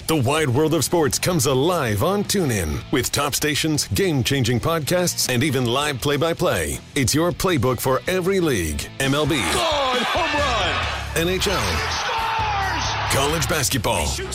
The wide world of sports comes alive on TuneIn with top stations, game-changing podcasts, and even live play-by-play. It's your playbook for every league. MLB. Home run! NHL. College basketball.